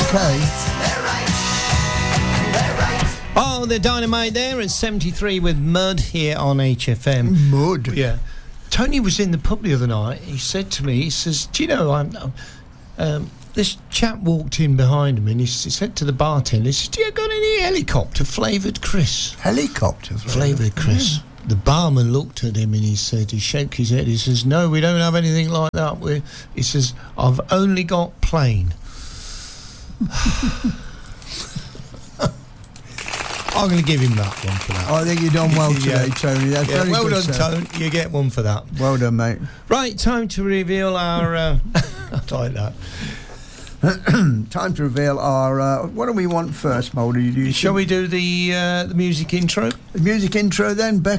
Okay. Oh, the Dynamite there at 73 with Mud here on HFM. Mud? Yeah. Tony was in the pub the other night. He said to me, he says, do you know, this chap walked in behind him and he said to the bartender, he says, do you got any helicopter flavoured Chris? Helicopter flavoured Chris. The barman looked at him and he shook his head. He says, no, we don't have anything like that. He says, I've only got plain. I'm going to give him that one for that. I think you've done well today, Tony. That's very well good, done, sir. Tony. You get one for that. Well done, mate. Right, time to reveal our... I like that. Time to reveal our... what do we want first, Mouldy? Shall we do the music intro? The music intro then, Beck?